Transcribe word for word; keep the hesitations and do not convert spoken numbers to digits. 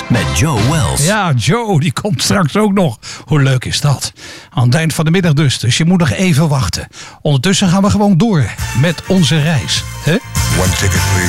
met Joe Wells. Ja, Joe, die komt straks ook nog. Hoe leuk is dat? Aan het eind van de middag dus, dus je moet nog even wachten. Ondertussen gaan we gewoon door met onze reis. Hè? One ticket, please.